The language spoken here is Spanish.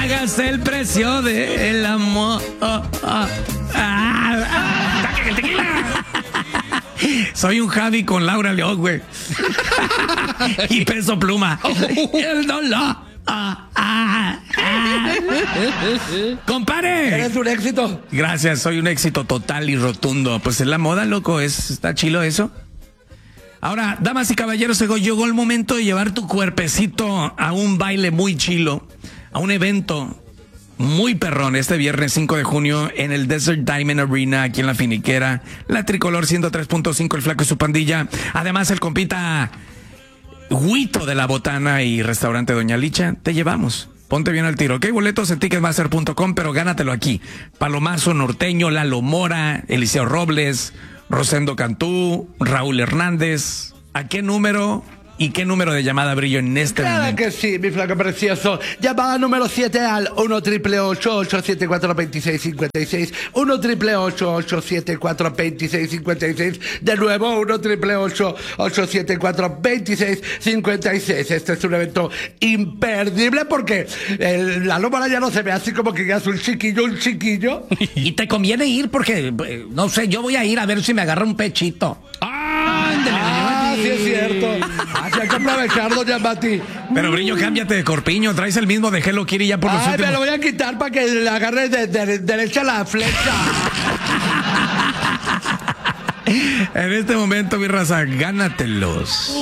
pagas el precio del amor. ¡Saquen el tequila! Soy un Javi con Laura León, güey. Y Peso Pluma. El dolor. ¡Compare! Eres un éxito. Gracias, soy un éxito total y rotundo. Pues es la moda, loco, está chilo eso. Ahora, damas y caballeros, llegó el momento de llevar tu cuerpecito a un baile muy chilo, a un evento muy perrón, este viernes 5 de junio en el Desert Diamond Arena, aquí en La Finiquera. La Tricolor 103.5, el Flaco y su pandilla. Además, el compita Huito de la Botana y Restaurante Doña Licha. Te llevamos. Ponte bien al tiro. Ok, boletos en ticketmaster.com, pero gánatelo aquí. Palomazo Norteño, Lalo Mora, Eliseo Robles, Rosendo Cantú, Raúl Hernández. ¿A qué número y qué número de llamada brillo en este Claro momento? que sí, mi flaco precioso. Llamada número 7 al 1-888-874-2656. 1-888-874-2656. De nuevo, 1-888-874-2656. Este es un evento imperdible porque la lómara ya no se ve así como que ya es un chiquillo. Y te conviene ir porque, no sé, yo voy a ir a ver si me agarra un pechito. Ah, sí es cierto. Así hay que aprovechar, doña Mati. Pero Brillo, cámbiate de corpiño. Traes el mismo de Hello Kitty ya por los Ay, últimos. me lo voy a quitar para que le agarre derecha la flecha. En este momento, mi raza, gánatelos.